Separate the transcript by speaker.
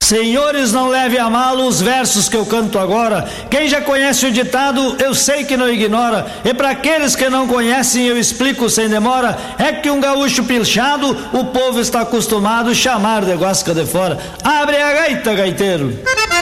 Speaker 1: Senhores, não leve a mal os versos que eu canto agora. Quem já conhece o ditado, eu sei que não ignora. E para aqueles que não conhecem, eu explico sem demora. É que um gaúcho pilchado, o povo está acostumado a chamar de guasca de fora. Abre a gaita, gaiteiro.